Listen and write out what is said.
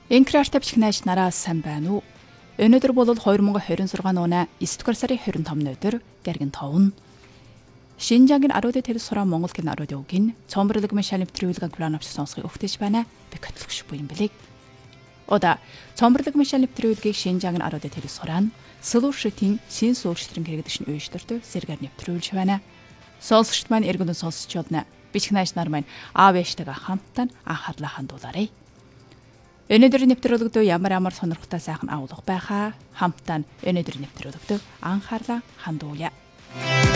Энкраар тавьчих найш нараас сайн байна уу? Өнөөдөр бол 2026 оны 9 дугаар сарын 25 өдөр Гэргэн 5. Шинжангийн 10-д тэр сураа Монголын 10-д үгийн цомбрлог машин нэвтрүүлэг план авч сонсхийг өгтөж байна. Би көтлөгш буян билег. Ода цомбрлог машин нэвтрүүлгийг Шинжангийн 10-д тэр сураа Solution-ийн шин суулжтрын хэрэгдэшин үйлчлэртөө сэргээр нэвтрүүлж байна. Сонсогчд маань эргэн сонсчод на бичих найш нар маань аавэштайгаа хамтдаа анхаарлаа хандуулаарай. Өнөөдрийн нэвтрүүлэгт ямар сонирхолтой сайхан агуулга байхаа хамтдаа өнөөдрийн нэвтрүүлэгт анхаарлаа хандуулъя.